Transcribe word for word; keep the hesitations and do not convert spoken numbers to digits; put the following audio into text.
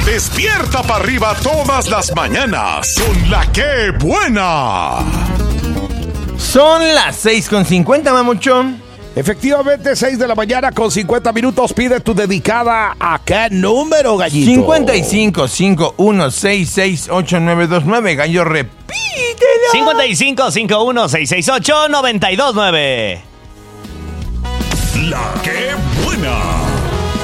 Despierta para arriba todas las mañanas con la que buena. Son las seis con cincuenta, mamuchón. Efectivamente, seis de la mañana con cincuenta minutos. Pide tu dedicada a qué número, gallito. cincuenta y cinco, cincuenta y uno, sesenta y seis, ochenta y nueve veintinueve. Gallo, repítelo. cincuenta y cinco, cincuenta y uno, sesenta y seis ocho, noventa y dos nueve. La que buena.